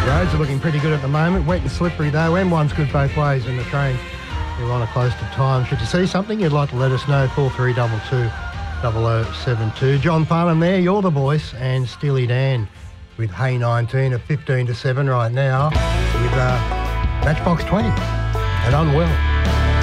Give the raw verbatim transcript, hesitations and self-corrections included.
Roads are looking pretty good at the moment. Wet and slippery though. M one's good both ways in the train. You're on a close to time. Should you see something you'd like to let us know, four three two two, double oh seven two. John Parham there, You're the Voice, and Steely Dan with Hey nineteen at fifteen to seven right now with uh, Matchbox twenty and Unwell.